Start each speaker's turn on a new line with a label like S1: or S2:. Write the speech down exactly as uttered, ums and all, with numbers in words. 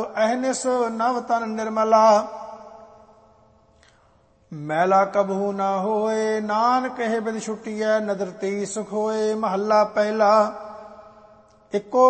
S1: ਅਹਨਿਸ ਨਵ ਤਨ ਨਿਰਮਲਾ। ਮੈਲਾ ਕਬਹੂ ਨਾ ਹੋਏ ਨਾਨਕ ਇਹ ਬਿਦ ਛੁਟੀਐ ਨਦਰ ਤੀ ਸੁਖ ਹੋਏ। ਮਹੱਲਾ ਪਹਿਲਾ। ਇੱਕੋ